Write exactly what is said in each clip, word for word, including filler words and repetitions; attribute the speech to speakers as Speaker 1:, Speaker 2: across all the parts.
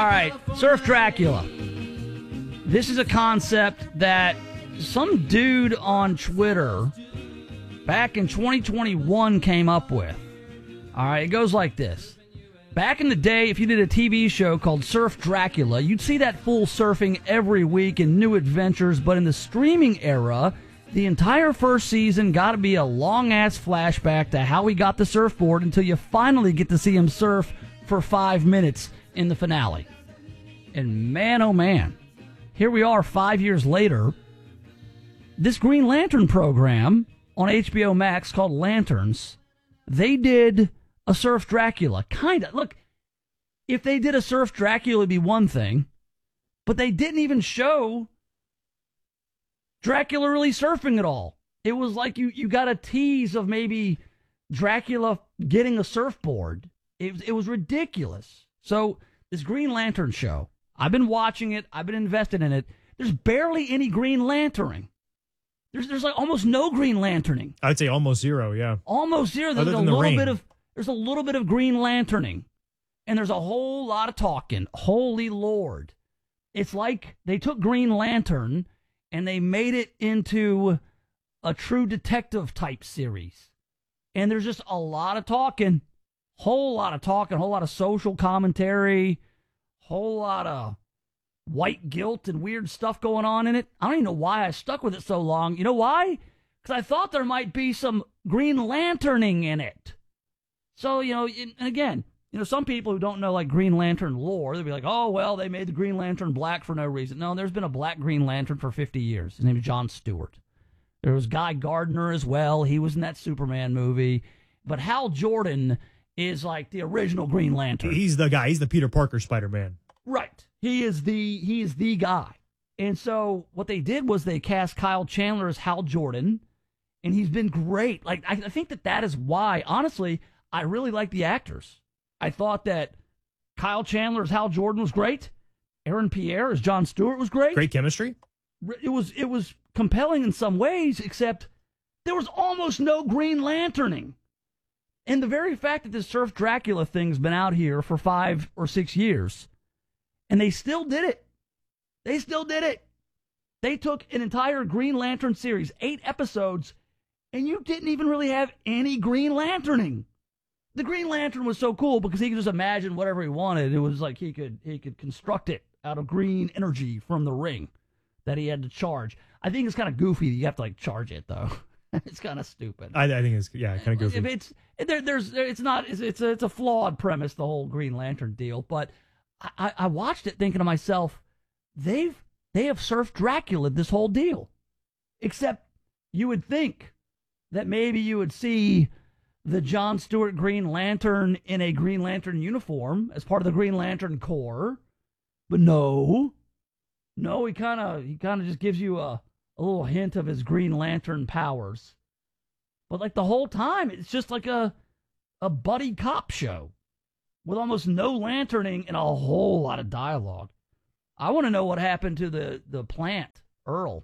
Speaker 1: right, Surf Dracula. This is a concept that some dude on Twitter back in twenty twenty-one came up with. All right, it goes like this. Back in the day, if you did a T V show called Surf Dracula, you'd see that fool surfing every week in new adventures, but in the streaming era, the entire first season got to be a long-ass flashback to how he got the surfboard until you finally get to see him surf for five minutes in the finale. And man, oh man, here we are five years later. This Green Lantern program on H B O Max called Lanterns, they did a Surf Dracula. Kind of. Look, if they did a Surf Dracula, it'd be one thing, but they didn't even show Dracula really surfing at all. It was like you, you got a tease of maybe Dracula getting a surfboard. It, it was ridiculous. So this Green Lantern show, I've been watching it. I've been invested in it. There's barely any Green Lanterning. There's there's like almost no Green Lanterning.
Speaker 2: I'd say almost zero, yeah.
Speaker 1: Almost zero. There's
Speaker 2: Other
Speaker 1: a
Speaker 2: than the
Speaker 1: little
Speaker 2: rain.
Speaker 1: bit of there's a little bit of Green Lanterning. And there's a whole lot of talking. Holy Lord. It's like they took Green Lantern and they made it into a True Detective type series. And there's just a lot of talking. Whole lot of talking, whole lot of social commentary, whole lot of white guilt and weird stuff going on in it. I don't even know why I stuck with it so long. You know why? Because I thought there might be some Green Lanterning in it. So, you know, and again, you know, some people who don't know, like, Green Lantern lore, they'll be like, oh, well, they made the Green Lantern black for no reason. No, there's been a black Green Lantern for fifty years. His name is John Stewart. There was Guy Gardner as well. He was in that Superman movie. But Hal Jordan is like the original Green Lantern.
Speaker 2: He's the guy. He's the Peter Parker Spider-Man.
Speaker 1: Right. He is the he is the guy. And so what they did was they cast Kyle Chandler as Hal Jordan, and he's been great. Like I, I think that that is why, honestly, I really like the actors. I thought that Kyle Chandler as Hal Jordan was great. Aaron Pierre as John Stewart was great.
Speaker 2: Great chemistry.
Speaker 1: It was it was compelling in some ways, except there was almost no Green Lanterning. And the very fact that this Surf Dracula thing's been out here for five or six years, and they still did it. They still did it. They took an entire Green Lantern series, eight episodes, and you didn't even really have any Green Lanterning. The Green Lantern was so cool because he could just imagine whatever he wanted. It was like he could he could construct it out of green energy from the ring that he had to charge. I think it's kind of goofy that you have to like charge it though. It's kind of stupid.
Speaker 2: I, I think it's yeah, kind of goofy.
Speaker 1: If it's there, there's it's not it's it's a, it's a flawed premise, the whole Green Lantern deal. But I, I watched it thinking to myself, they've they have surfed Dracula this whole deal, except you would think that maybe you would see the John Stewart Green Lantern in a Green Lantern uniform as part of the Green Lantern Corps, but no, no, he kind of he kind of just gives you a. a little hint of his Green Lantern powers. But like the whole time, it's just like a a buddy cop show with almost no lanterning and a whole lot of dialogue. I want to know what happened to the, the plant, Earl.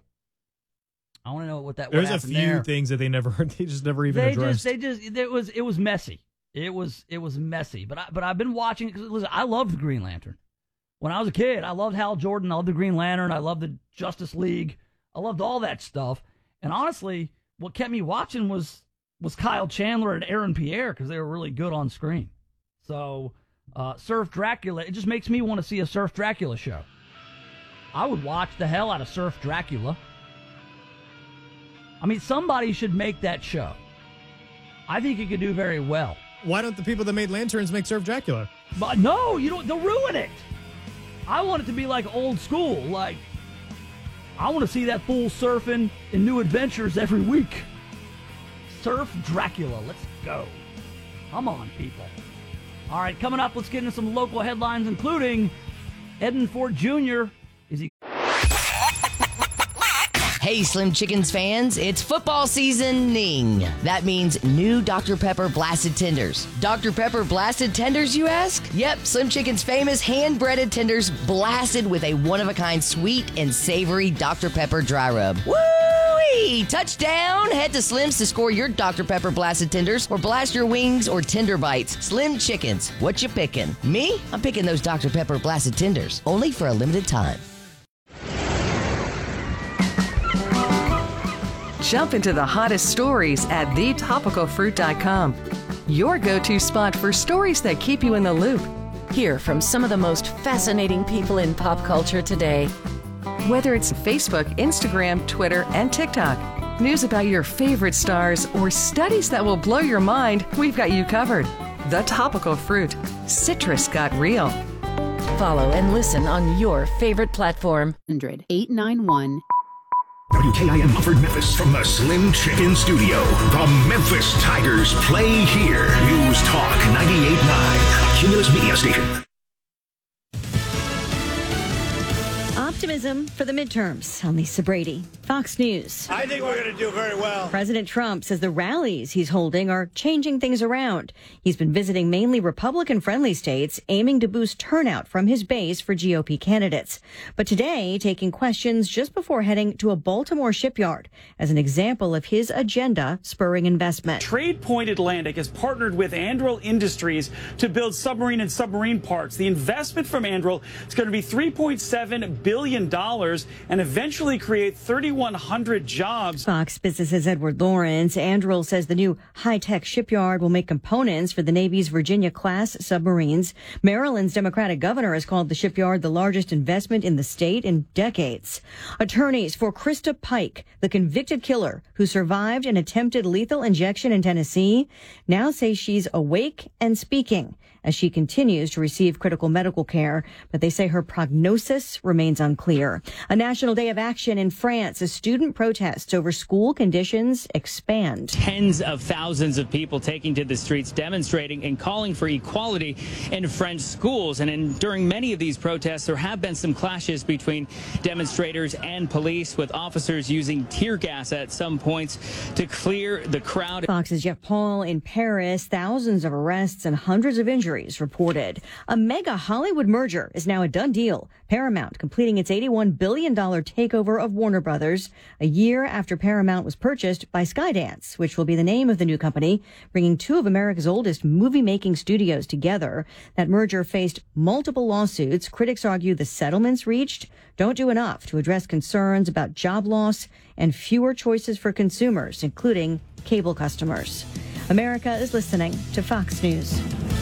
Speaker 1: I want to know what that
Speaker 2: There's
Speaker 1: what
Speaker 2: a few
Speaker 1: there.
Speaker 2: things that they never, they just never even
Speaker 1: they
Speaker 2: addressed.
Speaker 1: Just, they just, it was, it was messy. It was, it was messy. But I, but I've been watching it because listen, I loved the Green Lantern when I was a kid. I loved Hal Jordan. I loved the Green Lantern. I loved the Justice League. I loved all that stuff. And honestly, what kept me watching was was Kyle Chandler and Aaron Pierre because they were really good on screen. So, uh, Surf Dracula, it just makes me want to see a Surf Dracula show. I would watch the hell out of Surf Dracula. I mean, somebody should make that show. I think it could do very well.
Speaker 2: Why don't the people that made Lanterns make Surf Dracula?
Speaker 1: But no, you don't. They'll ruin it. I want it to be like old school. Like, I want to see that fool surfing in new adventures every week. Surf Dracula. Let's go. Come on, people. All right, coming up, let's get into some local headlines, including Eden Ford Junior Is he...
Speaker 3: Hey, Slim Chickens fans, it's football seasoning. That means new Doctor Pepper Blasted Tenders. Doctor Pepper Blasted Tenders, you ask? Yep, Slim Chickens' famous hand-breaded tenders blasted with a one-of-a-kind sweet and savory Doctor Pepper dry rub. Woo! Hey, touchdown! Head to Slim's to score your Doctor Pepper Blasted Tenders or blast your wings or Tender Bites. Slim Chickens, what you picking? Me? I'm picking those Doctor Pepper Blasted Tenders, only for a limited time.
Speaker 4: Jump into the hottest stories at the topical fruit dot com. Your go-to spot for stories that keep you in the loop. Hear from some of the most fascinating people in pop culture today. Whether it's Facebook, Instagram, Twitter, and TikTok, news about your favorite stars, or studies that will blow your mind, we've got you covered. The Topical Fruit. Citrus got real.
Speaker 5: Follow and listen on your favorite platform.
Speaker 6: one hundred eight nine one
Speaker 7: W K I M Mumford, Memphis, from the Slim Chicken Studio. The Memphis Tigers play here. News Talk ninety-eight point nine, Cumulus Media Station.
Speaker 8: Optimism for the midterms on Lisa Brady, Fox News.
Speaker 9: I think we're going to do very well.
Speaker 8: President Trump says the rallies he's holding are changing things around. He's been visiting mainly Republican-friendly states, aiming to boost turnout from his base for G O P candidates. But today, taking questions just before heading to a Baltimore shipyard as an example of his agenda spurring investment.
Speaker 10: TradePoint Atlantic has partnered with Anduril Industries to build submarine and submarine parts. The investment from Anduril is going to be three point seven billion dollars and eventually create thirty-one hundred jobs.
Speaker 8: Fox Business's Edward Lawrence. Anduril says the new high-tech shipyard will make components for the Navy's Virginia-class submarines. Maryland's Democratic governor has called the shipyard the largest investment in the state in decades. Attorneys for Krista Pike, the convicted killer who survived an attempted lethal injection in Tennessee, now say she's awake and speaking as she continues to receive critical medical care, but they say her prognosis remains unclear. A national day of action in France as student protests over school conditions expand.
Speaker 11: Tens of thousands of people taking to the streets, demonstrating and calling for equality in French schools. And in, during many of these protests, there have been some clashes between demonstrators and police, with officers using tear gas at some points to clear the crowd.
Speaker 8: Fox's Jeff Paul in Paris. Thousands of arrests and hundreds of injuries reported. A mega Hollywood merger is now a done deal. Paramount completing its eighty-one billion dollars takeover of Warner Brothers a year after Paramount was purchased by Skydance, which will be the name of the new company, bringing two of America's oldest movie-making studios together. That merger faced multiple lawsuits. Critics argue the settlements reached don't do enough to address concerns about job loss and fewer choices for consumers, including cable customers. America is listening to Fox News.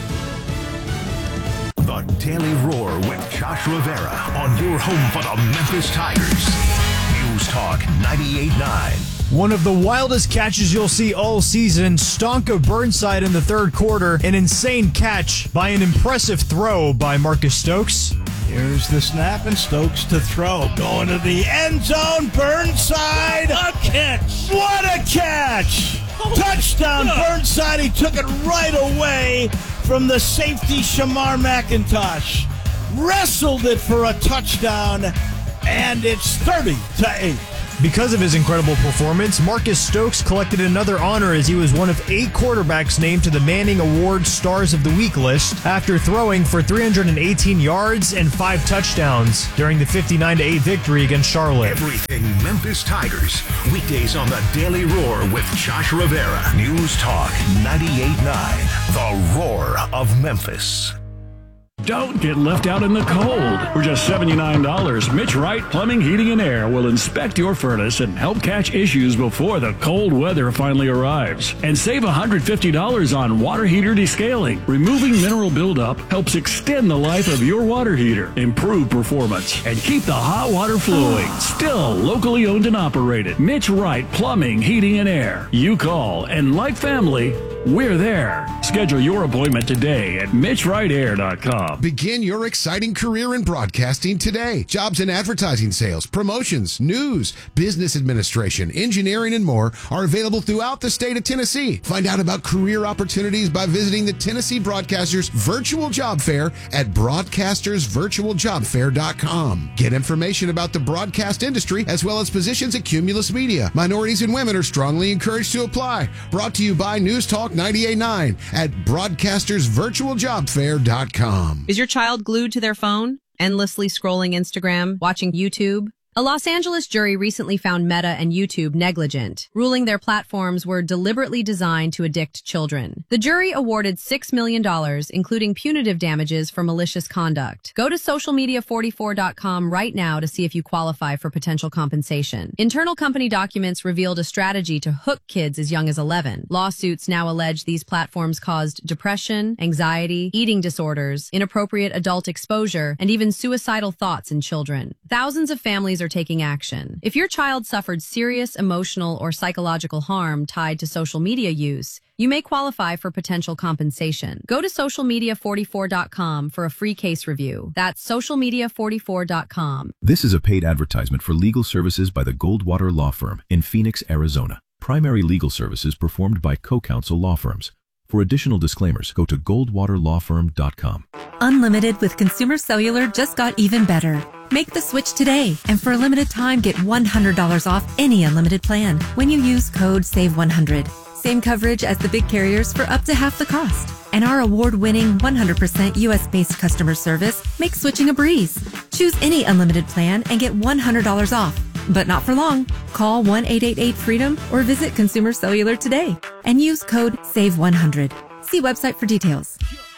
Speaker 7: The Daily Roar with Josh Rivera on your home for the Memphis Tigers. News Talk ninety-eight point nine.
Speaker 2: One of the wildest catches you'll see all season, Stonka Burnside in the third quarter. An insane catch by an impressive throw by Marcus Stokes.
Speaker 9: Here's the snap, and Stokes to throw. Going to the end zone. Burnside. A catch. What a catch. Touchdown, Burnside. He took it right away from the safety, Shamar McIntosh. Wrestled it for a touchdown, and it's thirty to eight.
Speaker 2: Because of his incredible performance, Marcus Stokes collected another honor as he was one of eight quarterbacks named to the Manning Award Stars of the Week list after throwing for three hundred eighteen yards and five touchdowns during the fifty-nine to eight victory against Charlotte.
Speaker 7: Everything Memphis Tigers. Weekdays on the Daily Roar with Josh Rivera. News Talk ninety-eight point nine. The Roar of Memphis.
Speaker 12: Don't get left out in the cold. For just seventy-nine dollars, Mitch Wright Plumbing, Heating, and Air will inspect your furnace and help catch issues before the cold weather finally arrives. And save one hundred fifty dollars on water heater descaling. Removing mineral buildup helps extend the life of your water heater, improve performance, and keep the hot water flowing. Still locally owned and operated. Mitch Wright Plumbing, Heating, and Air. You call, and like family, we're there. Schedule your appointment today at mitch wright air dot com.
Speaker 13: Begin your exciting career in broadcasting today. Jobs in advertising sales, promotions, news, business administration, engineering, and more are available throughout the state of Tennessee. Find out about career opportunities by visiting the Tennessee Broadcasters Virtual Job Fair at broadcasters virtual job fair dot com. Get information about the broadcast industry as well as positions at Cumulus Media. Minorities and women are strongly encouraged to apply. Brought to you by News Talk ninety-eight point nine at broadcasters virtual job fair dot com.
Speaker 14: Is your child glued to their phone, endlessly scrolling Instagram, watching YouTube?
Speaker 6: A Los Angeles jury recently found Meta and YouTube negligent, ruling their platforms were deliberately designed to addict children. The jury awarded six million dollars, including punitive damages for malicious conduct. Go to social media forty-four dot com right now to see if you qualify for potential compensation. Internal company documents revealed a strategy to hook kids as young as eleven. Lawsuits now allege these platforms caused depression, anxiety, eating disorders, inappropriate adult exposure, and even suicidal thoughts in children. Thousands of families are taking action. If your child suffered serious emotional or psychological harm tied to social media use, you may qualify for potential compensation. Go to social media forty-four dot com for a free case review. That's social media forty-four dot com.
Speaker 14: This is a paid advertisement for legal services by the Goldwater Law Firm in Phoenix, Arizona. Primary legal services performed by co-counsel law firms. For additional disclaimers, go to goldwater law firm dot com.
Speaker 15: Unlimited with Consumer Cellular just got even better. Make the switch today, and for a limited time, get one hundred dollars off any unlimited plan when you use code save one hundred. Same coverage as the big carriers for up to half the cost. And our award-winning one hundred percent U S-based customer service makes switching a breeze. Choose any unlimited plan and get one hundred dollars off. But not for long. Call one eight eight eight freedom or visit Consumer Cellular today and use code save one hundred. See website for details.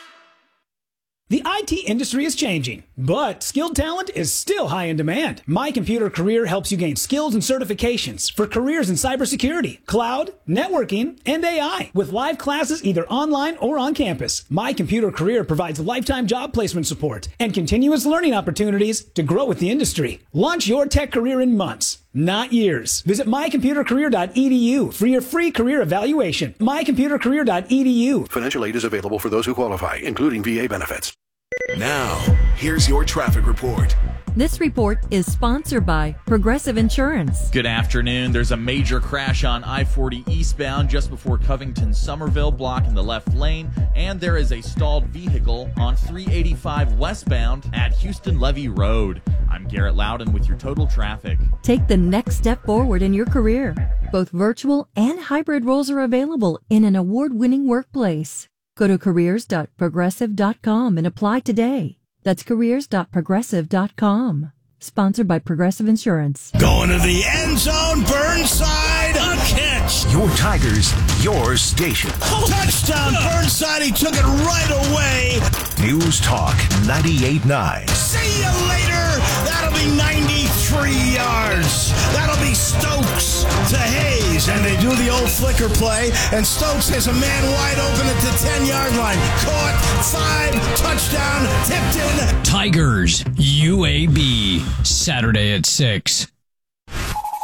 Speaker 16: The I T industry is changing, but skilled talent is still high in demand. My Computer Career helps you gain skills and certifications for careers in cybersecurity, cloud, networking, and A I, with live classes either online or on campus. My Computer Career provides lifetime job placement support and continuous learning opportunities to grow with the industry. Launch your tech career in months, not years. Visit my computer career dot e d u for your free career evaluation. my computer career dot e d u.
Speaker 7: Financial aid is available for those who qualify, including V A benefits.
Speaker 17: Now, here's your traffic report.
Speaker 18: This report is sponsored by Progressive Insurance.
Speaker 19: Good afternoon. There's a major crash on I forty eastbound just before Covington Somerville, blocking the left lane, and there is a stalled vehicle on three eighty-five westbound at Houston Levee Road. I'm Garrett Loudon with your total traffic.
Speaker 18: Take the next step forward in your career. Both virtual and hybrid roles are available in an award-winning workplace. Go to careers dot progressive dot com and apply today. That's careers dot progressive dot com. Sponsored by Progressive Insurance.
Speaker 9: Going to the end zone, Burnside, a catch.
Speaker 7: Your Tigers, your station.
Speaker 9: Touchdown, Burnside, he took it right away.
Speaker 7: News Talk ninety-eight point nine.
Speaker 9: See you later. That'll be ninety-three yards. That'll be Stokes to Hayes. And they do the old flicker play, and Stokes has a man wide open at the ten-yard line. Caught, five, touchdown, tipped in.
Speaker 20: Tigers, U A B, Saturday at six.
Speaker 21: D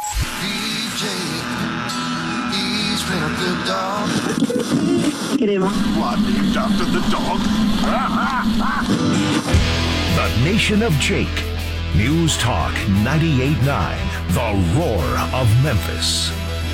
Speaker 21: J, he's been a good dog.
Speaker 22: Get him.
Speaker 21: What, named after the dog?
Speaker 7: The Nation of Jake. News Talk ninety-eight point nine. The Roar of Memphis.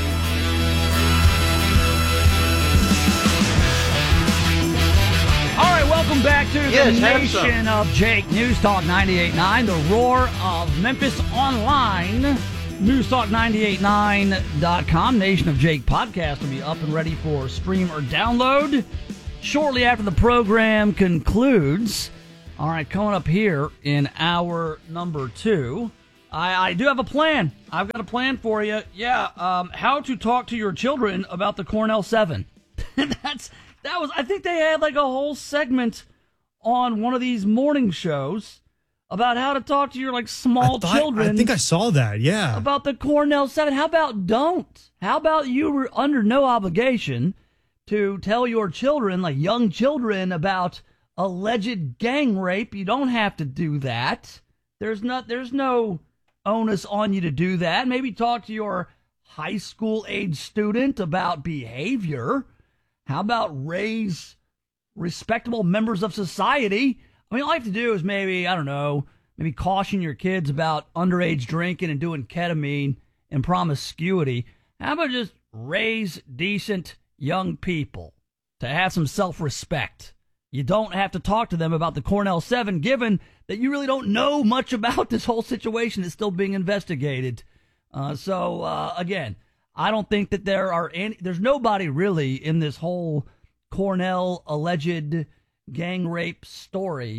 Speaker 1: All right, welcome back to the
Speaker 23: yes,
Speaker 1: Nation of Jake. News Talk ninety-eight point nine, the Roar of Memphis online. News Talk ninety-eight point nine dot com. Nation of Jake podcast will be up and ready for stream or download shortly after the program concludes. All right, coming up here in hour number two, I, I do have a plan. I've got a plan for you. Yeah, um, how to talk to your children about the Cornell seven. That's that was. I think they had like a whole segment on one of these morning shows about how to talk to your like small
Speaker 2: I thought,
Speaker 1: children.
Speaker 2: I think I saw that. Yeah,
Speaker 1: about the Cornell seven. How about don't? How about you were under no obligation to tell your children, like young children, about alleged gang rape? You don't have to do that. There's not. There's no onus on you to do that. Maybe talk to your high school age student about behavior. How about raise respectable members of society? I mean, all you have to do is maybe, I don't know, maybe caution your kids about underage drinking and doing ketamine and promiscuity. How about just raise decent young people to have some self-respect? You don't have to talk to them about the Cornell seven, given that you really don't know much about this whole situation that's still being investigated. Uh, so, uh, again, I don't think that there are any, there's nobody really in this whole Cornell alleged gang rape story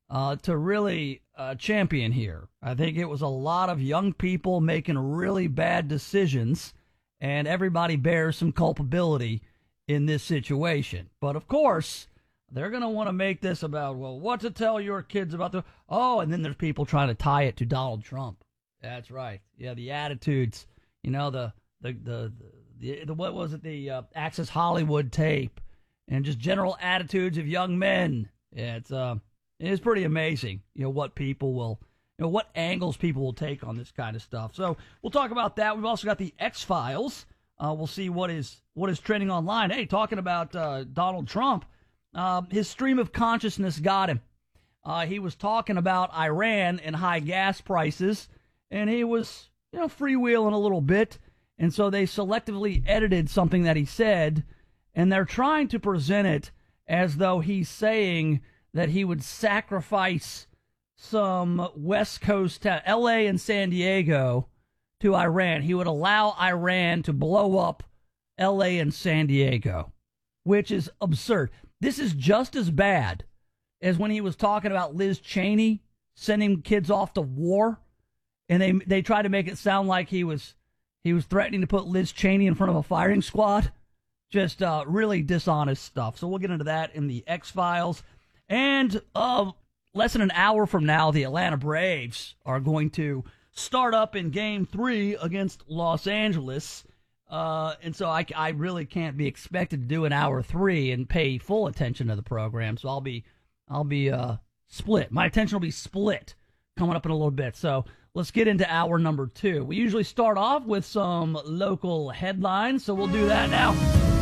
Speaker 1: uh, to really uh, champion here. I think it was a lot of young people making really bad decisions, and everybody bears some culpability in this situation. But, of course, they're going to want to make this about, well, what to tell your kids about the, oh, and then there's people trying to tie it to Donald Trump. That's right. Yeah, the attitudes, you know, the, the, the, the, the what was it, the uh, Access Hollywood tape, and just general attitudes of young men. Yeah, it's, uh, it's pretty amazing, you know, what people will, you know, what angles people will take on this kind of stuff. So we'll talk about that. We've also got the X-Files. Uh, we'll see what is what is trending online. Hey, talking about uh, Donald Trump, uh, his stream of consciousness got him. Uh, he was talking about Iran and high gas prices, and he was, you know, freewheeling a little bit. And so they selectively edited something that he said, and they're trying to present it as though he's saying that he would sacrifice some West Coast town, L A and San Diego, to Iran. He would allow Iran to blow up L A and San Diego, which is absurd. This is just as bad as when he was talking about Liz Cheney sending kids off to war, and they they tried to make it sound like he was he was threatening to put Liz Cheney in front of a firing squad. Just uh, really dishonest stuff. So we'll get into that in the X-Files. And uh, less than an hour from now, the Atlanta Braves are going to start up in Game three against Los Angeles. Uh, and so I, I really can't be expected to do an hour three and pay full attention to the program. So I'll be I'll be uh, split. My attention will be split coming up in a little bit. So let's get into hour number two. We usually start off with some local headlines, so we'll do that now.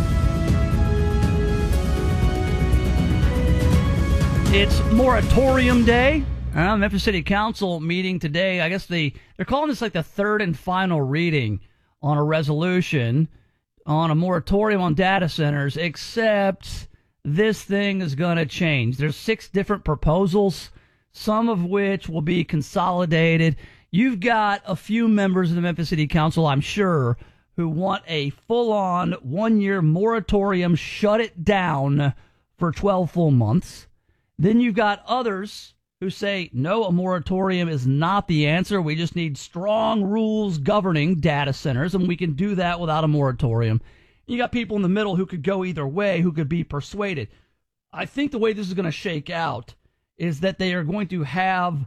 Speaker 1: It's Moratorium Day. Uh, Memphis City Council meeting today. I guess they, they're calling this like the third and final reading on a resolution on a moratorium on data centers, except this thing is going to change. There's six different proposals, some of which will be consolidated. You've got a few members of the Memphis City Council, I'm sure, who want a full-on one-year moratorium, shut it down for twelve full months. Then you've got others who say, no, a moratorium is not the answer. We just need strong rules governing data centers, and we can do that without a moratorium. You got people in the middle who could go either way, who could be persuaded. I think the way this is going to shake out is that they are going to have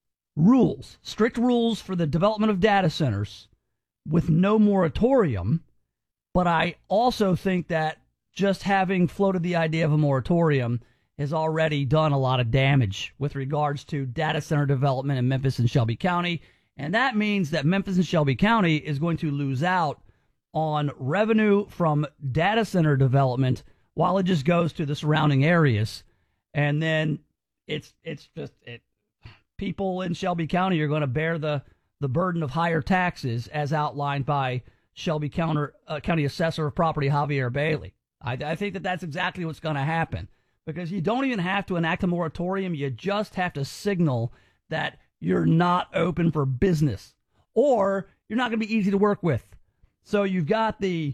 Speaker 1: rules, strict rules for the development of data centers with no moratorium. But I also think that just having floated the idea of a moratorium has already done a lot of damage with regards to data center development in Memphis and Shelby County. And that means that Memphis and Shelby County is going to lose out on revenue from data center development while it just goes to the surrounding areas. And then it's it's just it, people in Shelby County are going to bear the, the burden of higher taxes as outlined by Shelby County, uh, County Assessor of Property Javier Bailey. I, I think that that's exactly what's going to happen. Because you don't even have to enact a moratorium. You just have to signal that you're not open for business or you're not going to be easy to work with. So you've got the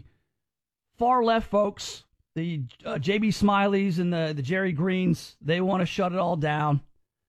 Speaker 1: far left folks, the uh, J B Smileys and the, the Jerry Greens. They want to shut it all down,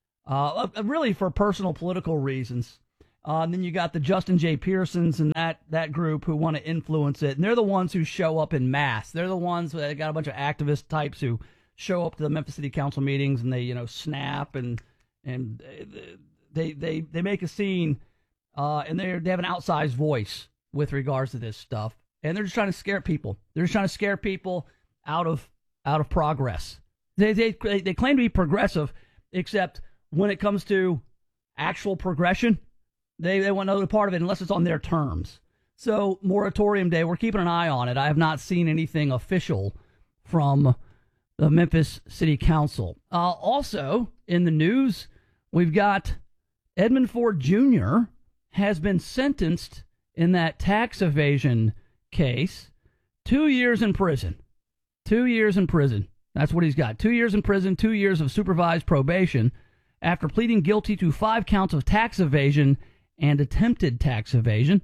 Speaker 1: uh, really for personal political reasons. Uh, and then you got the Justin J. Pearsons and that, that group who want to influence it. And they're the ones who show up in mass. They're the ones that got a bunch of activist types who show up to the Memphis City Council meetings and they, you know, snap and and they they they make a scene, uh, and they they have an outsized voice with regards to this stuff, and they're just trying to scare people. They're just trying to scare people out of out of progress. They they they claim to be progressive, except when it comes to actual progression, they they want no part of it unless it's on their terms. So moratorium day, we're keeping an eye on it. I have not seen anything official from the Memphis City Council. Uh, also, in the news, we've got Edmund Ford Junior has been sentenced in that tax evasion case. Two years in prison. Two years in prison. That's what he's got. Two years in prison, two years of supervised probation after pleading guilty to five counts of tax evasion and attempted tax evasion.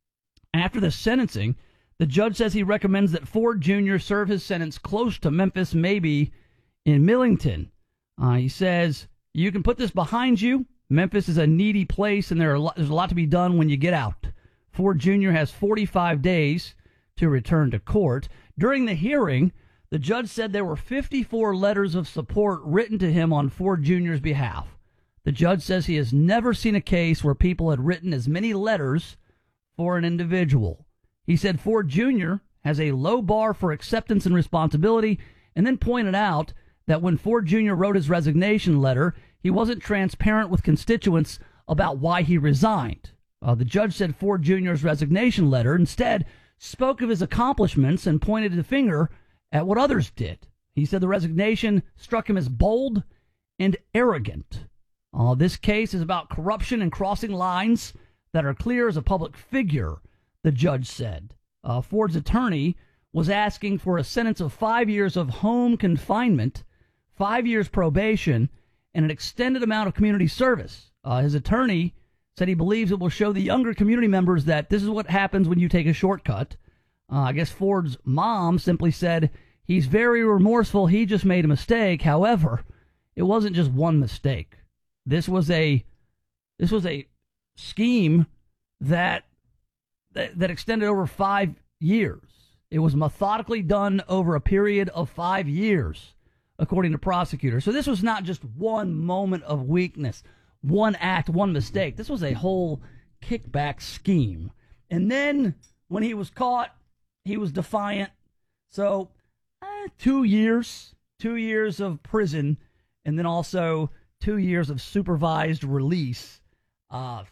Speaker 1: After the sentencing, the judge says he recommends that Ford Junior serve his sentence close to Memphis, maybe in Millington. Uh, he says You can put this behind you. Memphis is a needy place, and there are a lot, there's a lot to be done when you get out. Ford Junior has forty-five days to return to court. During the hearing, the judge said there were fifty-four letters of support written to him on Ford Junior's behalf. The judge says he has never seen a case where people had written as many letters for an individual. He said Ford Junior has a low bar for acceptance and responsibility, and then pointed out that when Ford Junior wrote his resignation letter, he wasn't transparent with constituents about why he resigned. Uh, the judge said Ford Junior's resignation letter instead spoke of his accomplishments and pointed the finger at what others did. He said the resignation struck him as bold and arrogant. Uh, this case is about corruption and crossing lines that are clear as a public figure, the judge said. Uh, Ford's attorney was asking for a sentence of five years of home confinement, five years probation, and an extended amount of community service. Uh, his attorney said he believes it will show the younger community members that this is what happens when you take a shortcut. Uh, I guess Ford's mom simply said he's very remorseful. He just made a mistake. However, it wasn't just one mistake. This was a this was a scheme that that, that extended over five years. It was methodically done over a period of five years, according to prosecutors. So this was not just one moment of weakness, one act, one mistake. This was a whole kickback scheme. And then when he was caught, he was defiant. So eh, two years, two years of prison, and then also two years of supervised release. Uh,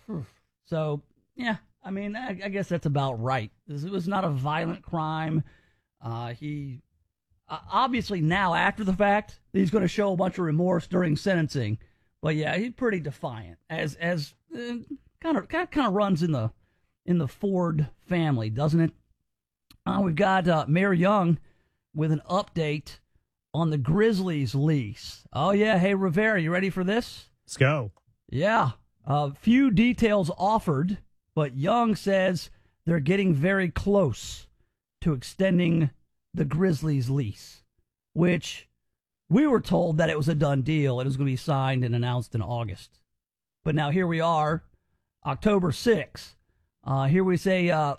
Speaker 1: so, yeah, I mean, I, I guess that's about right. This was not a violent crime. Uh, he uh, obviously now, after the fact, he's going to show a bunch of remorse during sentencing. But yeah, he's pretty defiant, as as uh, kind of kind of runs in the in the Ford family, doesn't it? Uh, we've got uh, Mayor Young with an update on the Grizzlies lease. Oh yeah, hey Rivera, you ready for this?
Speaker 2: Let's go.
Speaker 1: Yeah, a uh, few details offered, but Young says they're getting very close to extending the Grizzlies lease, which we were told that it was a done deal. It was going to be signed and announced in August. But now here we are, October sixth. Uh, here we say uh,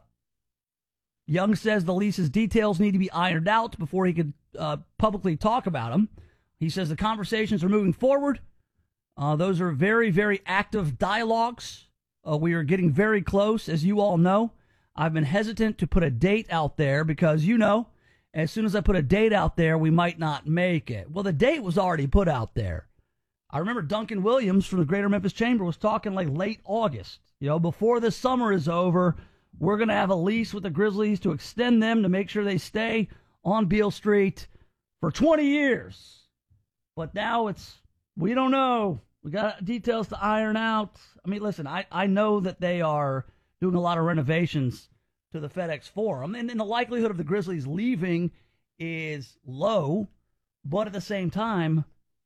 Speaker 1: Young says the lease's details need to be ironed out before he could uh, publicly talk about them. He says the conversations are moving forward. Uh, those are very, very active dialogues. Uh, we are getting very close, as you all know. I've been hesitant to put a date out there because, you know, as soon as I put a date out there, we might not make it. Well, the date was already put out there. I remember Duncan Williams from the Greater Memphis Chamber was talking like late August. You know, before the summer is over, we're going to have a lease with the Grizzlies to extend them to make sure they stay on Beale Street for twenty years. But now it's, we don't know. We got details to iron out. I mean, listen, I, I know that they are doing a lot of renovations to the FedEx Forum, and, and the likelihood of the Grizzlies leaving is low, but at the same time,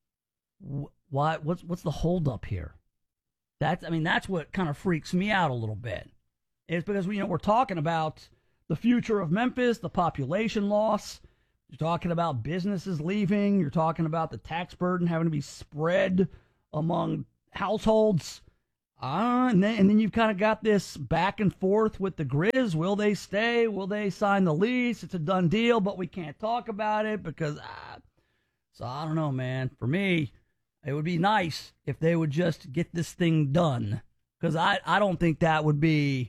Speaker 1: wh- why? What's what's the holdup here? That's I mean, that's what kind of freaks me out a little bit. It's because we, you know, we're talking about the future of Memphis, the population loss. You're talking about businesses leaving. You're talking about the tax burden having to be spread among households. Uh, and, then, and then you've kind of got this back and forth with the Grizz. Will they stay? Will they sign the lease? It's a done deal, but we can't talk about it because, ah. So I don't know, man. For me, it would be nice if they would just get this thing done, because I, I don't think that would be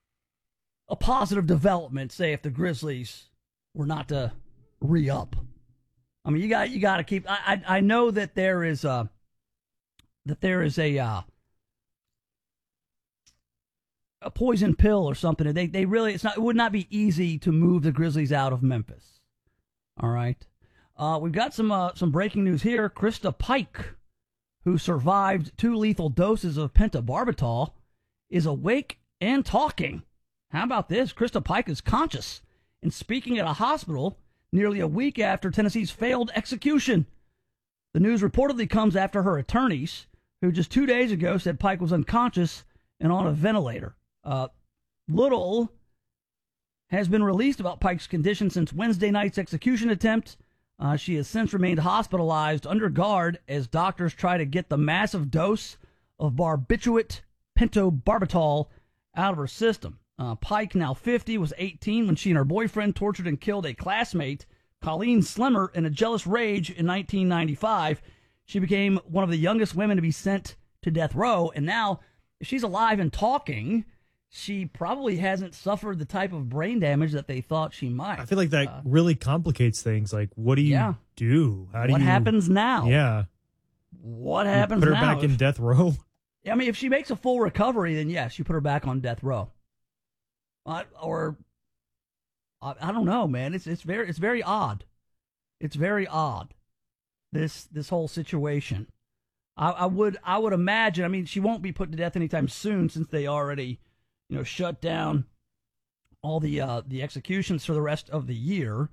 Speaker 1: a positive development, say, if the Grizzlies were not to re-up. I mean, you got you got to keep. I, I I know that there is a that there is a. Uh, a poison pill or something. They they really, it's not, it would not be easy to move the Grizzlies out of Memphis. All right. Uh, we've got some uh, some breaking news here. Krista Pike, who survived two lethal doses of pentobarbital, is awake and talking. How about this? Krista Pike is conscious and speaking at a hospital nearly a week after Tennessee's failed execution. The news reportedly comes after her attorneys, who just two days ago said Pike was unconscious and on a ventilator. Uh, little has been released about Pike's condition since Wednesday night's execution attempt. Uh, she has since remained hospitalized under guard as doctors try to get the massive dose of barbiturate pentobarbital out of her system. Uh, Pike, now fifty, was eighteen when she and her boyfriend tortured and killed a classmate, Colleen Slimmer, in a jealous rage in nineteen ninety-five. She became one of the youngest women to be sent to death row, and now, if she's alive and talking, she probably hasn't suffered the type of brain damage that they thought she might.
Speaker 2: I feel like that
Speaker 1: uh,
Speaker 2: really complicates things. Like, what do you
Speaker 1: yeah.
Speaker 2: do? How do
Speaker 1: what
Speaker 2: you,
Speaker 1: happens now?
Speaker 2: Yeah.
Speaker 1: What
Speaker 2: You
Speaker 1: happens
Speaker 2: put her
Speaker 1: now?
Speaker 2: back in death row?
Speaker 1: I mean, if she makes a full recovery, then yes, you put her back on death row. Uh, or, I, I don't know, man. It's it's very it's very odd. It's very odd. This this whole situation. I, I would I would imagine. I mean, she won't be put to death anytime soon, since they already, you know, shut down all the uh, the executions for the rest of the year.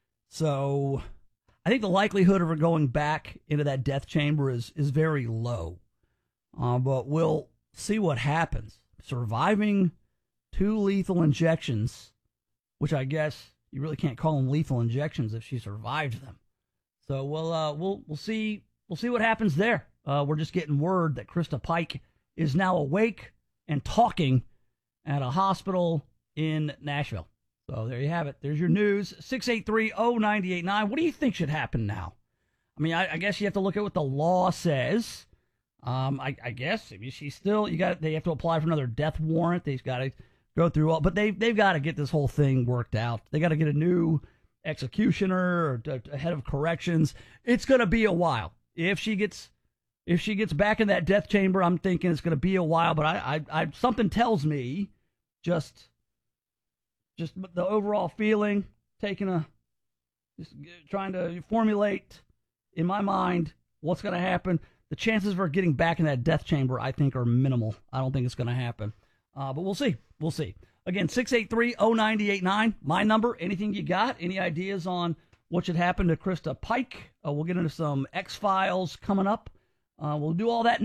Speaker 1: So, I think the likelihood of her going back into that death chamber is is very low. Uh, but we'll see what happens. Surviving two lethal injections, which I guess you really can't call them lethal injections if she survived them. So we'll uh, we'll we'll see we'll see what happens there. Uh, we're just getting word that Krista Pike is now awake and talking at a hospital in Nashville. So there you have it. There's your news. six eight three oh nine eight nine. What do you think should happen now? I mean, I, I guess you have to look at what the law says. Um, I, I guess I mean, she's still. You got. They have to apply for another death warrant. They've got to go through all. But they they've got to get this whole thing worked out. They got to get a new executioner or a head of corrections. It's going to be a while. If she gets if she gets back in that death chamber, I'm thinking it's going to be a while. But I, I, I something tells me just just the overall feeling, taking a just trying to formulate in my mind what's going to happen. The chances of her getting back in that death chamber, I think, are minimal. I don't think it's going to happen. Uh, but we'll see. We'll see. Again, six eight three oh nine eight nine, my number. Anything you got? Any ideas on what should happen to Krista Pike? Uh, we'll get into some X-Files coming up. Uh, we'll do all that.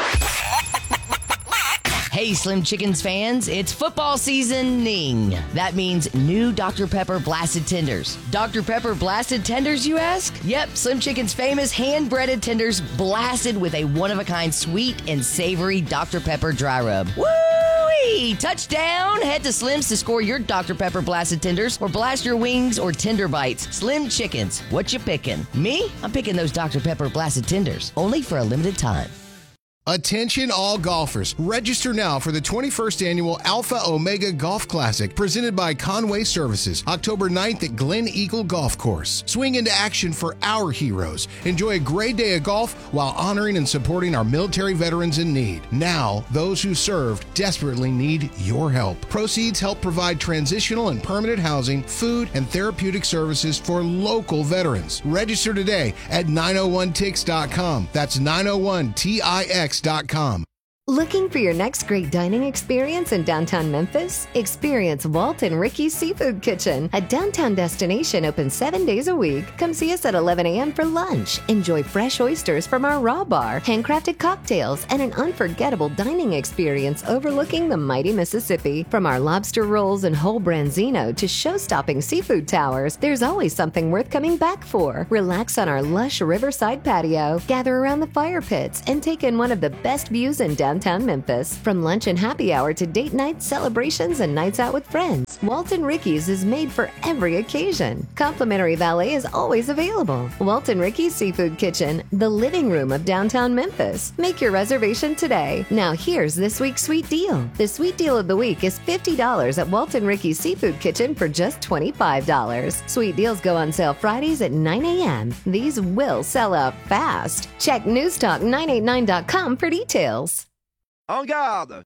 Speaker 3: Hey, Slim Chickens fans, it's football seasoning. That means new Doctor Pepper Blasted Tenders. Doctor Pepper Blasted Tenders, you ask? Yep, Slim Chicken's famous hand-breaded tenders blasted with a one-of-a-kind sweet and savory Doctor Pepper dry rub. Woo-wee! Touchdown! Head to Slim's to score your Doctor Pepper Blasted Tenders or blast your wings or tender bites. Slim Chickens, what you picking? Me? I'm picking those Doctor Pepper Blasted Tenders, only for a limited time.
Speaker 13: Attention all golfers. Register now for the twenty-first Annual Alpha Omega Golf Classic presented by Conway Services, October ninth at Glen Eagle Golf Course. Swing into action for our heroes. Enjoy a great day of golf while honoring and supporting our military veterans in need. Now, those who served desperately need your help. Proceeds help provide transitional and permanent housing, food, and therapeutic services for local veterans. Register today at nine oh one tix dot com. That's nine oh one tix dot com.
Speaker 4: Looking for your next great dining experience in downtown Memphis? Experience Walt and Ricky's Seafood Kitchen, a downtown destination open seven days a week. Come see us at eleven a.m. for lunch. Enjoy fresh oysters from our raw bar, handcrafted cocktails, and an unforgettable dining experience overlooking the mighty Mississippi. From our lobster rolls and whole branzino to show-stopping seafood towers, there's always something worth coming back for. Relax on our lush riverside patio, gather around the fire pits, and take in one of the best views in downtown Memphis. From lunch and happy hour to date nights, celebrations, and nights out with friends, Walt and Ricky's is made for every occasion. Complimentary valet is always available. Walt and Ricky's Seafood Kitchen, the living room of downtown Memphis. Make your reservation today. Now here's this week's sweet deal. The sweet deal of the week is fifty dollars at Walt and Ricky's Seafood Kitchen for just twenty-five dollars. Sweet deals go on sale Fridays at nine a.m. These will sell out fast. Check newstalk nine eighty-nine dot com for details.
Speaker 23: En garde!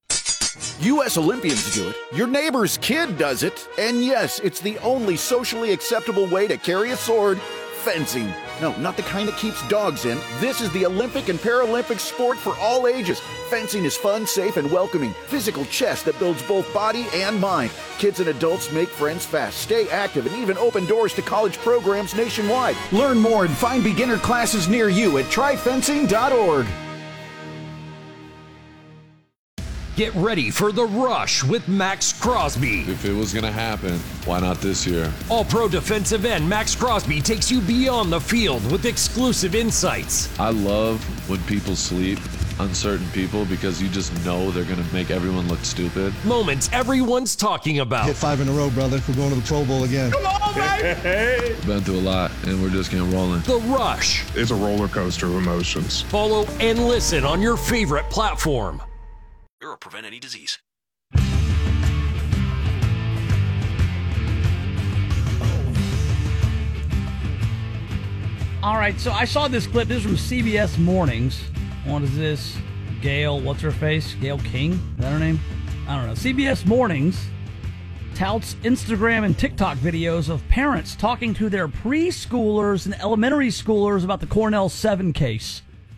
Speaker 23: U S Olympians do it, your neighbor's kid does it, and yes, it's the only socially acceptable way to carry a sword, fencing. No, not the kind that keeps dogs in. This is the Olympic and Paralympic sport for all ages. Fencing is fun, safe, and welcoming. Physical chess that builds both body and mind. Kids and adults make friends fast, stay active, and even open doors to college programs nationwide. Learn more and find beginner classes near you at try fencing dot org.
Speaker 5: Get ready for The Rush with Max Crosby.
Speaker 10: If it was going to happen, why not this year?
Speaker 5: All-Pro defensive end Max Crosby takes you beyond the field with exclusive insights.
Speaker 10: I love when people sleep, uncertain people, because you just know they're going to make everyone look stupid.
Speaker 5: Moments everyone's talking about.
Speaker 11: Hit five in a row, brother. We're going to the Pro Bowl again.
Speaker 10: Come on, baby! Been through a lot, and we're just getting rolling.
Speaker 5: The Rush.
Speaker 24: It's a roller coaster of emotions.
Speaker 5: Follow and listen on your favorite platform.
Speaker 7: Or prevent any disease.
Speaker 1: All right, so I saw this clip. This is from C B S Mornings. What is this? Gail, what's her face? Gail King? Is that her name? I don't know. C B S Mornings touts Instagram and TikTok videos of parents talking to their preschoolers and elementary schoolers about the Cornell seven case.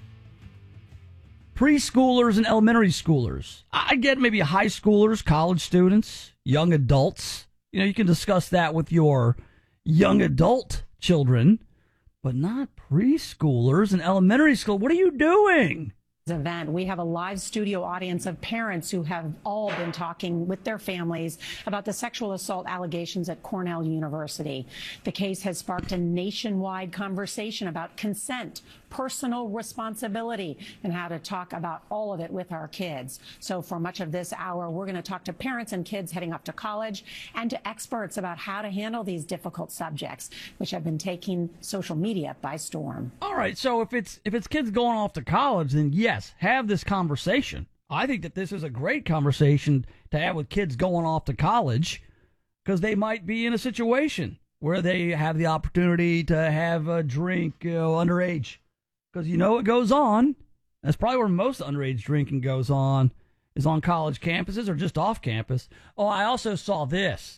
Speaker 1: Preschoolers and elementary schoolers. I get maybe high schoolers, college students, young adults. You know, you can discuss that with your young adult children, but not preschoolers and elementary school. What are you doing?
Speaker 25: Event. We have a live studio audience of parents who have all been talking with their families about the sexual assault allegations at Cornell University. The case has sparked a nationwide conversation about consent, personal responsibility, and how to talk about all of it with our kids. So for much of this hour, we're going to talk to parents and kids heading off to college and to experts about how to handle these difficult subjects, which have been taking social media by storm.
Speaker 1: All right, so if it's if it's kids going off to college, then yes, have this conversation. I think that this is a great conversation to have with kids going off to college, because they might be in a situation where they have the opportunity to have a drink, you know, underage. Because you know what goes on. That's probably where most underage drinking goes on, is on college campuses or just off campus. Oh, I also saw this.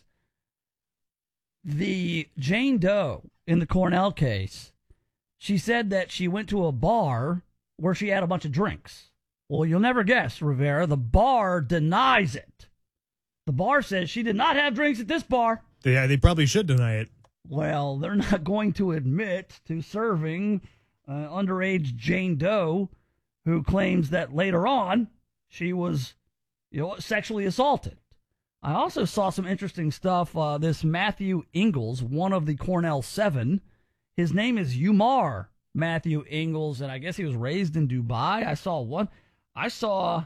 Speaker 1: The Jane Doe in the Cornell case, she said that she went to a bar where she had a bunch of drinks. Well, you'll never guess, Rivera. The bar denies it. The bar says she did not have drinks at this bar.
Speaker 2: Yeah, they probably should deny it.
Speaker 1: Well, they're not going to admit to serving uh, underage Jane Doe, who claims that later on she was, you know, sexually assaulted. I also saw some interesting stuff. Uh, this Matthew Ingles, one of the Cornell Seven, his name is Umar Matthew Ingles, and I guess he was raised in Dubai. I saw one. I saw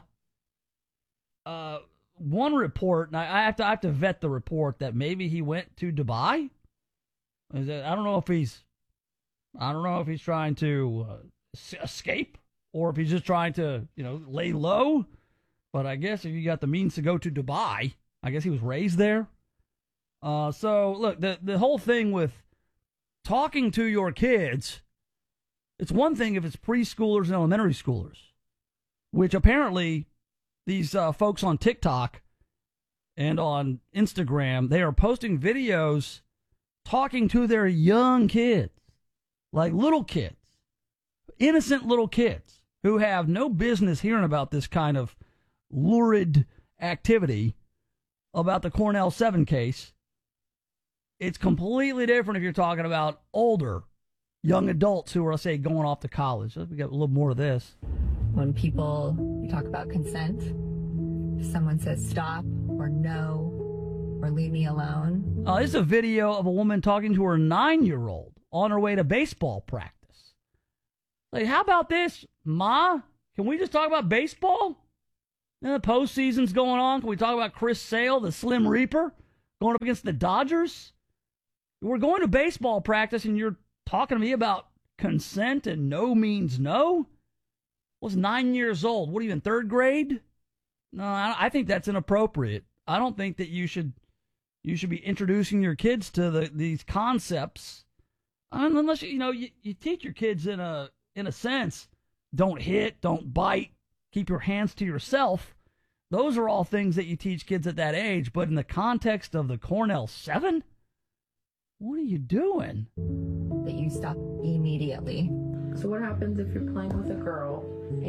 Speaker 1: uh, one report, and I, I have to I have to vet the report that maybe he went to Dubai. Is that, I don't know if he's I don't know if he's trying to uh, escape or if he's just trying to, you know, lay low. But I guess if you got the means to go to Dubai, I guess he was raised there. Uh, so look, the the whole thing with talking to your kids, it's one thing if it's preschoolers and elementary schoolers, which apparently these uh, folks on TikTok and on Instagram, they are posting videos talking to their young kids, like little kids, innocent little kids who have no business hearing about this kind of lurid activity about the Cornell seven case. It's completely different if you're talking about older young adults who are, say, going off to college. We got a little more of this.
Speaker 26: When people you talk about consent, if someone says stop or no or leave me alone.
Speaker 1: Uh, this is a video of a woman talking to her nine-year-old on her way to baseball practice. Like, how about this, Ma? Can we just talk about baseball? And the postseason's going on. Can we talk about Chris Sale, the Slim Reaper, going up against the Dodgers? We're going to baseball practice, and you're talking to me about consent and no means no? Was nine years old. What are you in third grade? No, I think that's inappropriate. I don't think that you should you should be introducing your kids to the, these concepts unless you know you, you teach your kids in a in a sense. Don't hit, don't bite, keep your hands to yourself. Those are all things that you teach kids at that age. But in the context of the Cornell Seven, what are you doing?
Speaker 26: That you stop immediately.
Speaker 27: So what happens if you're playing with a girl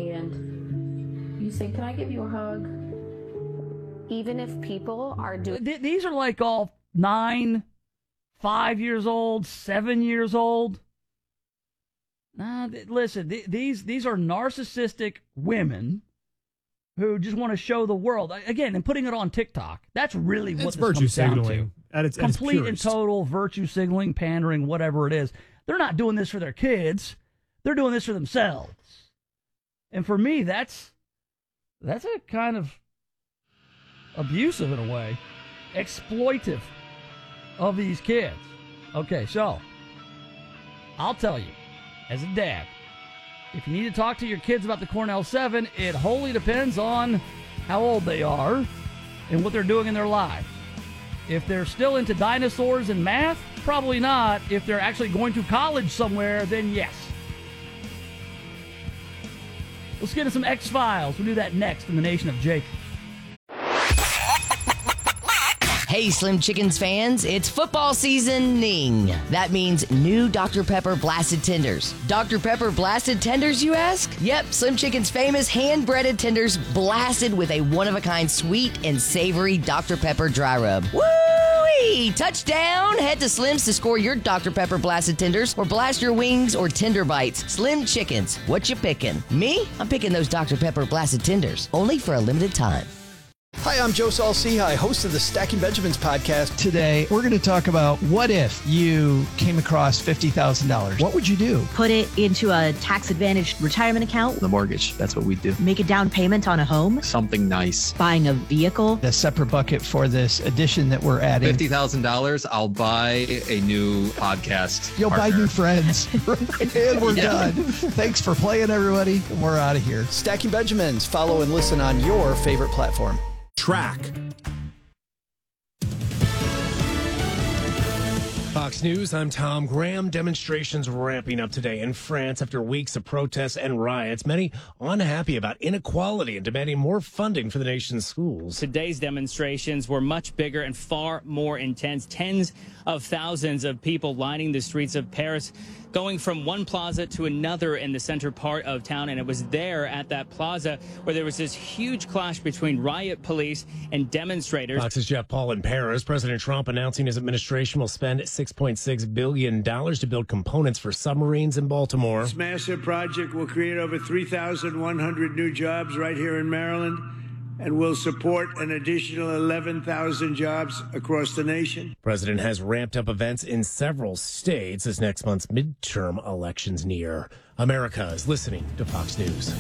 Speaker 27: and you say, can I give you a hug? Even if people are doing...
Speaker 1: Th- these are like all nine, five years old, seven years old. Nah, th- listen, th- these, these are narcissistic women who just want to show the world. Again, and putting it on TikTok. That's really what
Speaker 2: It's
Speaker 1: this
Speaker 2: virtue
Speaker 1: comes down
Speaker 2: signaling
Speaker 1: to.
Speaker 2: at its- at its
Speaker 1: Complete and
Speaker 2: purest.
Speaker 1: total virtue signaling, pandering, whatever it is. They're not doing this for their kids. They're doing this for themselves. And for me, that's that's a kind of abusive in a way, exploitive of these kids. Okay, so I'll tell you, as a dad, if you need to talk to your kids about the Cornell seven, it wholly depends on how old they are and what they're doing in their lives. If they're still into dinosaurs and math, probably not. If they're actually going to college somewhere, then yes. Let's get into some X-Files. We'll do that next in the Nation of Jake.
Speaker 3: Hey, Slim Chickens fans, it's football seasoning. That means new Doctor Pepper Blasted Tenders. Doctor Pepper Blasted Tenders, you ask? Yep, Slim Chicken's famous hand-breaded tenders blasted with a one-of-a-kind sweet and savory Doctor Pepper dry rub. Woo-wee! Touchdown! Head to Slim's to score your Doctor Pepper Blasted Tenders or blast your wings or tender bites. Slim Chickens, what you picking? Me? I'm picking those Doctor Pepper Blasted Tenders, only for a limited time.
Speaker 6: Hi, I'm Joe Saul-Sehy, host of the Stacking Benjamins podcast.
Speaker 8: Today, we're going to talk about what if you came across fifty thousand dollars. What would you do?
Speaker 12: Put it into a tax-advantaged retirement account.
Speaker 8: The mortgage, that's what we do.
Speaker 12: Make a down payment on a home.
Speaker 8: Something nice.
Speaker 12: Buying a vehicle.
Speaker 8: A separate bucket for this addition that we're adding.
Speaker 14: fifty thousand dollars, I'll buy a new podcast.
Speaker 8: You'll
Speaker 14: partner.
Speaker 8: buy new friends. And we're
Speaker 14: Yeah.
Speaker 8: done. Thanks for playing, everybody. We're out of here.
Speaker 6: Stacking Benjamins. Follow and listen on your favorite platform.
Speaker 7: Track.
Speaker 15: Fox News, I'm Tom Graham. Demonstrations ramping up today in France after weeks of protests and riots. Many unhappy about inequality and demanding more funding for the nation's schools.
Speaker 16: Today's demonstrations were much bigger and far more intense. Tens of thousands of people lining the streets of Paris, going from one plaza to another in the center part of town. And it was there at that plaza where there was this huge clash between riot police and demonstrators.
Speaker 15: Fox's Jeff Paul in Paris. President Trump announcing his administration will spend six point six billion dollars to build components for submarines in Baltimore.
Speaker 17: This massive project will create over three thousand one hundred new jobs right here in Maryland and will support an additional eleven thousand jobs across the nation.
Speaker 15: President has ramped up events in several states as next month's midterm elections near. America is listening to Fox News.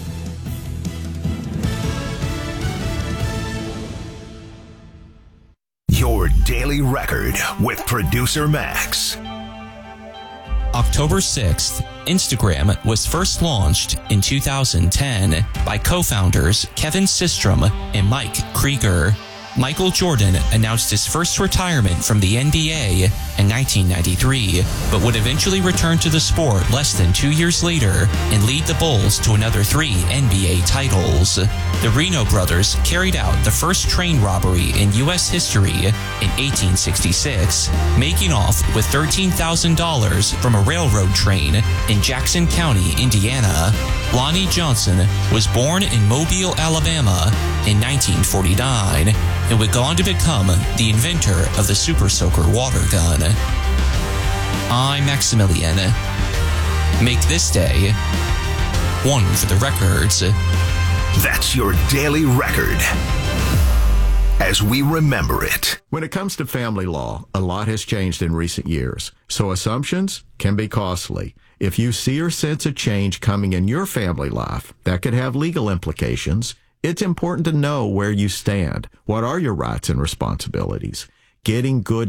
Speaker 7: Your daily record with producer Max.
Speaker 28: October sixth, Instagram was first launched in two thousand ten by co-founders Kevin Systrom and Mike Krieger. Michael Jordan announced his first retirement from the N B A in nineteen ninety-three, but would eventually return to the sport less than two years later and lead the Bulls to another three N B A titles. The Reno brothers carried out the first train robbery in U S history in eighteen sixty-six, making off with thirteen thousand dollars from a railroad train in Jackson County, Indiana. Lonnie Johnson was born in Mobile, Alabama in nineteen forty-nine and would go on to become the inventor of the Super Soaker water gun. I'm Maximilian. Make this day one for the records.
Speaker 7: That's your daily record as we remember it.
Speaker 29: When it comes to family law, a lot has changed in recent years, so assumptions can be costly. If you see or sense a change coming in your family life that could have legal implications, it's important to know where you stand. What are your rights and responsibilities? Getting good